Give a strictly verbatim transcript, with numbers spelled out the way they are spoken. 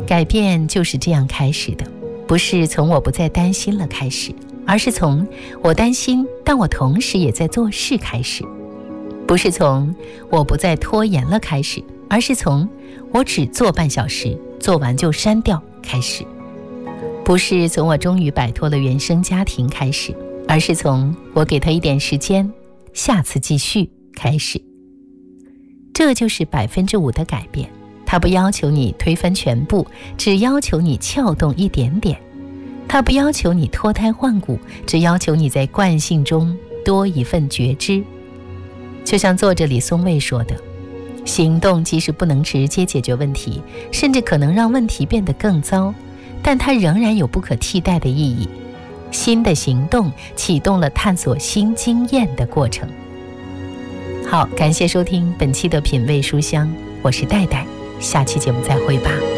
改变就是这样开始的，不是从我不再担心了开始，而是从我担心但我同时也在做事开始。不是从我不再拖延了开始，而是从我只做半小时，做完就删掉开始。不是从我终于摆脱了原生家庭开始，而是从我给他一点时间，下次继续开始。这就是百分之五的改变，它不要求你推翻全部，只要求你撬动一点点。它不要求你脱胎换骨，只要求你在惯性中多一份觉知。就像作者李松蔚说的，行动即使不能直接解决问题，甚至可能让问题变得更糟，但它仍然有不可替代的意义。新的行动启动了探索新经验的过程。好，感谢收听本期的品味书香，我是戴戴，下期节目再会吧。